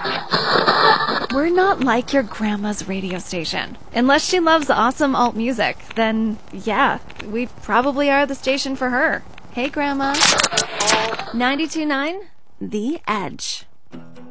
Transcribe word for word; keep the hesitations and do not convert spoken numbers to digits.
We're not like your grandma's radio station. Unless she loves awesome alt music, then yeah, we probably are the station for her. Hey, Grandma. ninety-two point nine The Edge.